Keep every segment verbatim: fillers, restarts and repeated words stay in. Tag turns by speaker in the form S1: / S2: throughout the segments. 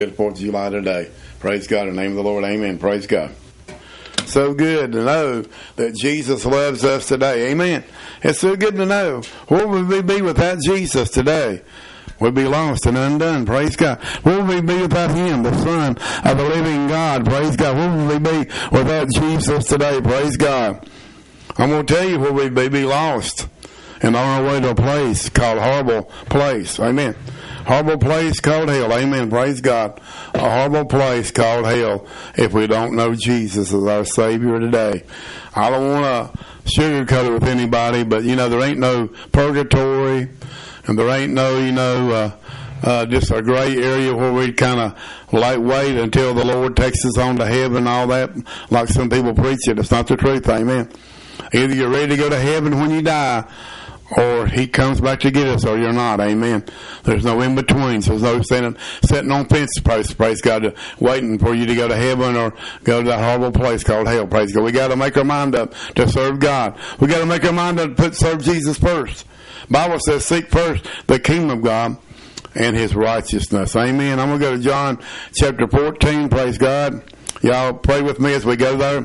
S1: fourth of July today. Praise God. In the name of the Lord, amen. Praise God. So good to know that Jesus loves us today. Amen. It's so good to know. Where would we be without Jesus today? We'd be lost and undone. Praise God. Where would we be without Him, the Son of the living God? Praise God. Where would we be without Jesus today? Praise God. I'm going to tell you where we'd be, be lost and on our way to a place called horrible place. Amen. Horrible place called hell. Amen. Praise God. A horrible place called hell if we don't know Jesus as our Savior today. I don't want to sugarcoat it with anybody, but, you know, there ain't no purgatory, and there ain't no, you know, uh, uh, just a gray area where we kind of like wait until the Lord takes us on to heaven and all that, like some people preach it. It's not the truth. Amen. Either you're ready to go to heaven when you die, or He comes back to get us, or you're not. Amen. There's no in between. So there's no sitting, sitting on fence posts, praise God, waiting for you to go to heaven or go to that horrible place called hell. Praise God. We got to make our mind up to serve God. We got to make our mind up to put serve Jesus first. Bible says, seek first the kingdom of God and His righteousness. Amen. I'm going to go to John chapter fourteen. Praise God. Y'all pray with me as we go there.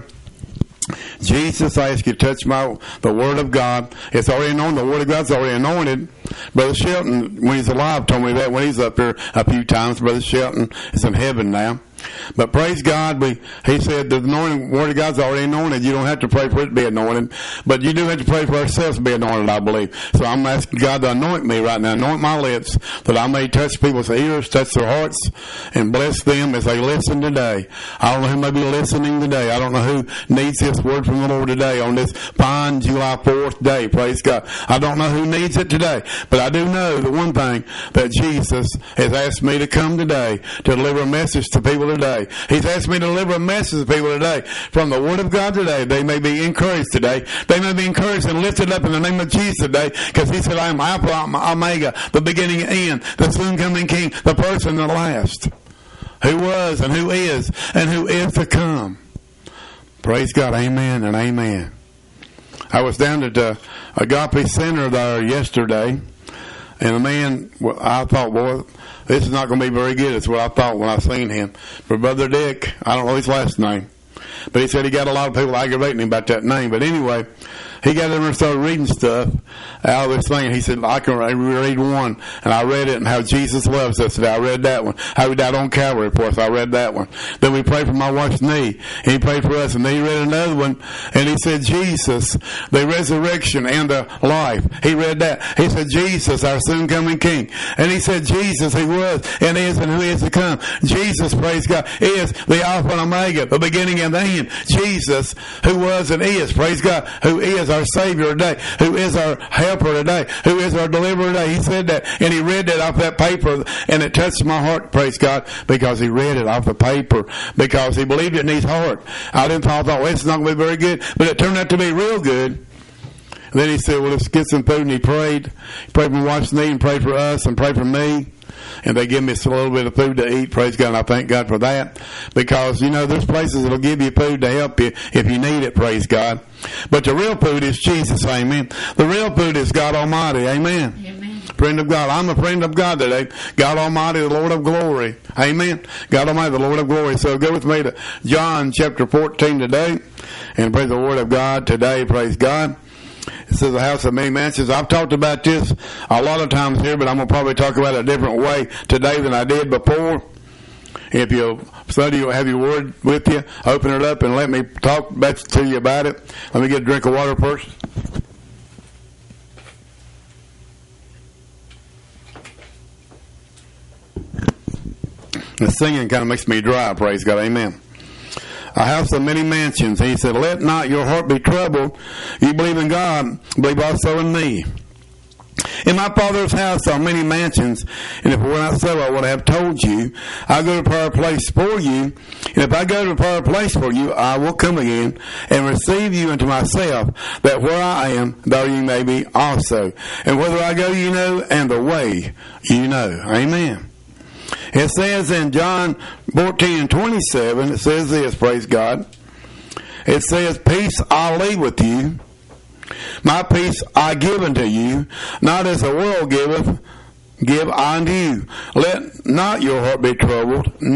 S1: Jesus, I ask you to touch my the Word of God. It's already known. The Word of God's already anointed. Brother Shelton, when he's alive, told me that when he's up here a few times. Brother Shelton is in heaven now. But praise God, we, he said the anointing, Word of God's already anointed. You don't have to pray for it to be anointed. But you do have to pray for ourselves to be anointed, I believe. So I'm asking God to anoint me right now, anoint my lips, that I may touch people's ears, touch their hearts, and bless them as they listen today. I don't know who may be listening today. I don't know who needs this word from the Lord today on this fine July fourth day. Praise God. I don't know who needs it today. But I do know the one thing, that Jesus has asked me to come today to deliver a message to people today. He's asked me to deliver a message to people today from the Word of God today. They may be encouraged today. They may be encouraged and lifted up in the name of Jesus today, because He said, I am Alpha, Omega, the beginning and end, the soon coming King, the first and the last, who was and who is and who is to come. Praise God. Amen and amen. I was down at the Agape Center there yesterday, and a man, well, I thought, boy, this is not going to be very good. That's what I thought when I seen him. But Brother Dick, I don't know his last name, but he said he got a lot of people aggravating him about that name. But anyway, he got in there and started reading stuff out of this thing. He said, I can read one. And I read it, and how Jesus loves us. I read that one. How He died on Calvary for us. I read that one. Then we prayed for my wife's knee. And he prayed for us. And then he read another one. And he said, Jesus, the resurrection and the life. He read that. He said, Jesus, our soon coming King. And he said, Jesus, He was and is and who is to come. Jesus, praise God, is the Alpha and Omega, the beginning and the end. Jesus, who was and is, praise God, who is our Savior today, who is our helper today, who is our deliverer today. He said that, and he read that off that paper, and it touched my heart, praise God, because he read it off the paper, because he believed it in his heart. I didn't thought, well, it's not going to be very good, but it turned out to be real good. And then he said, well, let's get some food, and he prayed. He prayed for my wife's knee, and prayed for us, and prayed for me. And they give me a little bit of food to eat, praise God, and I thank God for that. Because, you know, there's places that'll give you food to help you if you need it, praise God. But the real food is Jesus, amen. The real food is God Almighty, amen. Amen. Friend of God. I'm a friend of God today. God Almighty, the Lord of glory, amen. God Almighty, the Lord of glory. So go with me to John chapter fourteen today, and praise the Word of God today, praise God. It says a house of many mansions. I've talked about this a lot of times here, but I'm going to probably talk about it a different way today than I did before. If you'll study, you'll have your word with you. Open it up and let me talk back to you about it. Let me get a drink of water first. The singing kind of makes me dry, praise God, amen. A house of many mansions. He said, let not your heart be troubled. You believe in God, believe also in me. In my Father's house are many mansions, and if it were not so, I would have told you. I go to prepare a place for you, and if I go to prepare a place for you, I will come again and receive you unto myself, that where I am, there you may be also. And whither I go, you know, and the way you know. Amen. It says in John fourteen and twenty-seven, it says this, praise God. It says, peace I leave with you, my peace I give unto you, not as the world giveth, give unto you. Let not your heart be troubled,